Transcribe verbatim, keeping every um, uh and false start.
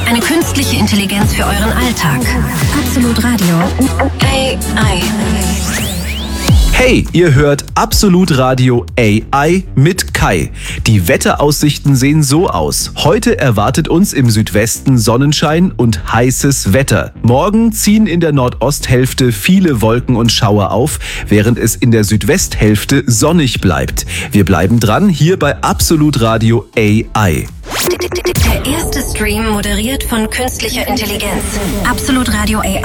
Eine künstliche Intelligenz für euren Alltag. Absolut Radio. A I. Hey, ihr hört Absolut Radio A I mit Kai. Die Wetteraussichten sehen so aus. Heute erwartet uns im Südwesten Sonnenschein und heißes Wetter. Morgen ziehen in der Nordosthälfte viele Wolken und Schauer auf, während es in der Südwesthälfte sonnig bleibt. Wir bleiben dran hier bei Absolut Radio A I. Der erste Stream moderiert von künstlicher Intelligenz. Absolut Radio A I.